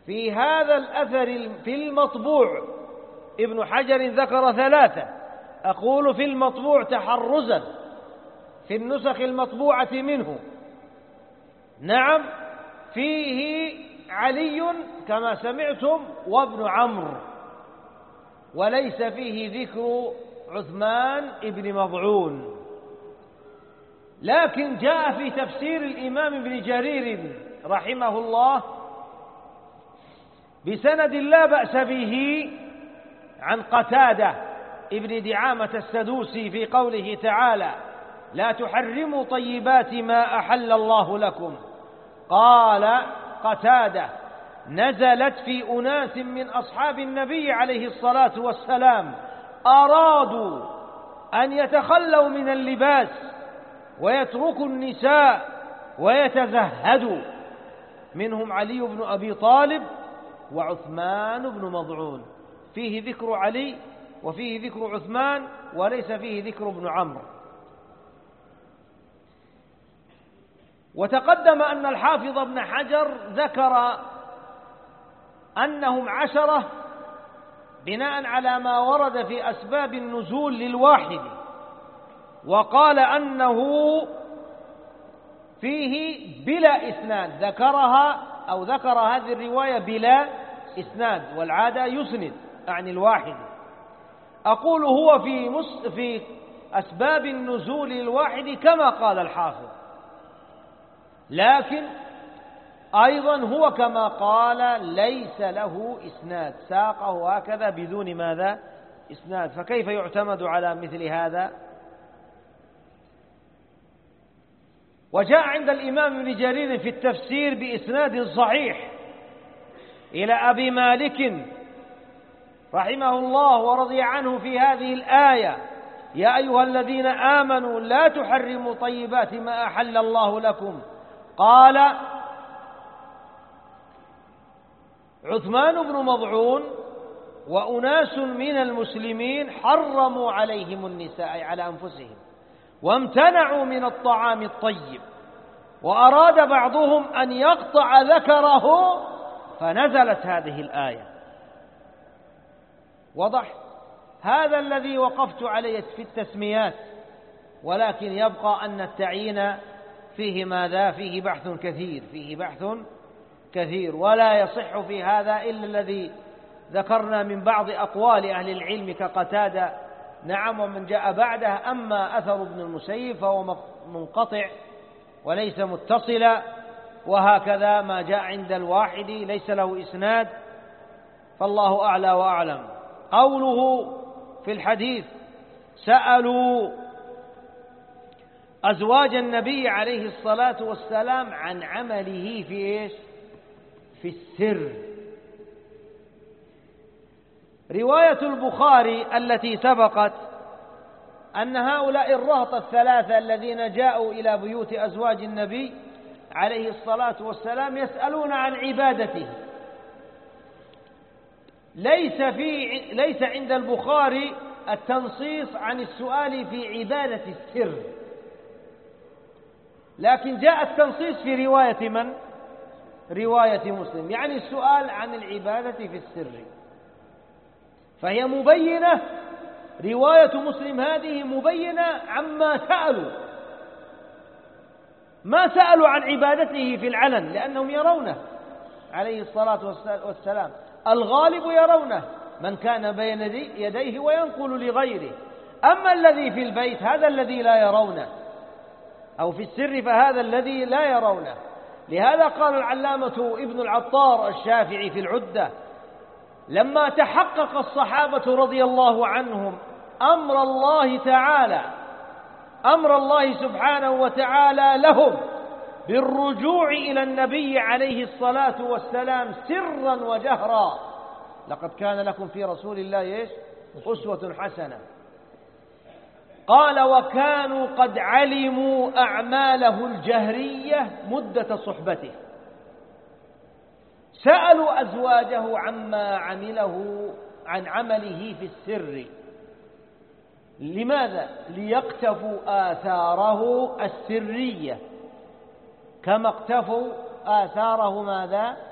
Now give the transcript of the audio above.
في هذا الأثر في المطبوع ابن حجر ذكر 3، أقول في المطبوع تحرزا في النسخ المطبوعة منه. نعم، فيه علي كما سمعتم وابن عمرو، وليس فيه ذكر عثمان ابن مضعون. لكن جاء في تفسير الإمام ابن جرير رحمه الله بسند لا بأس به عن قتادة ابن دعامة السدوسي في قوله تعالى: لا تحرموا طيبات ما أحل الله لكم. قال قتادة: نزلت في أناس من أصحاب النبي عليه الصلاة والسلام أرادوا أن يتخلوا من اللباس ويتركوا النساء ويتزهدوا، منهم علي بن أبي طالب وعثمان بن مضعون. فيه ذكر علي وفيه ذكر عثمان وليس فيه ذكر ابن عمرو. وتقدم أن الحافظ ابن حجر ذكر أنهم 10 بناء على ما ورد في أسباب النزول للواحد، وقال أنه فيه بلا إسناد، ذكر هذه الرواية بلا إسناد، والعادة يسند عن الواحد. أقول هو في أسباب النزول للواحد كما قال الحافظ، لكن أيضا هو كما قال ليس له إسناد، ساقه هكذا بدون ماذا؟ إسناد. فكيف يعتمد على مثل هذا؟ وجاء عند الإمام ابن جرير في التفسير بإسناد صحيح إلى أبي مالك رحمه الله ورضي عنه في هذه الآية: يا أيها الذين آمنوا لا تحرموا طيبات ما أحل الله لكم. قال عثمان بن مضعون وأناس من المسلمين حرموا عليهم النساء أي على أنفسهم، وامتنعوا من الطعام الطيب، وأراد بعضهم أن يقطع ذكره فنزلت هذه الآية. وضح هذا الذي وقفت عليه في التسميات، ولكن يبقى أن التعيين فيه ماذا؟ فيه بحث كثير، ولا يصح في هذا إلا الذي ذكرنا من بعض أقوال أهل العلم كقتادة، نعم، ومن جاء بعده. أما أثر ابن المسيب فهو منقطع وليس متصلا، وهكذا ما جاء عند الواحد ليس له إسناد، فالله أعلى وأعلم. قوله في الحديث: سألوا أزواج النبي عليه الصلاة والسلام عن عمله في إيش؟ في السر. رواية البخاري التي سبقت أن هؤلاء الرهط 3 الذين جاءوا إلى بيوت أزواج النبي عليه الصلاة والسلام يسألون عن عبادته. ليس عند البخاري التنصيص عن السؤال في عبادة السر، لكن جاء التنصيص في رواية من؟ رواية مسلم، يعني السؤال عن العبادة في السر، فهي مبينة. رواية مسلم هذه مبينة عما سألوا، ما سألوا عن عبادته في العلن لأنهم يرونه عليه الصلاة والسلام، الغالب يرونه، من كان بين يديه وينقل لغيره. أما الذي في البيت هذا الذي لا يرونه، أو في السر فهذا الذي لا يرونه. لهذا قال العلامة ابن العطار الشافعي في العدة: لما تحقق الصحابة رضي الله عنهم أمر الله سبحانه وتعالى لهم بالرجوع إلى النبي عليه الصلاة والسلام سرا وجهرا، لقد كان لكم في رسول الله أسوة حسنة. قال: وكانوا قد علموا أعماله الجهرية مدة صحبته، سألوا أزواجه عما عمله عن عمله في السر. لماذا؟ ليقتفوا آثاره السرية كما اقتفوا آثاره ماذا؟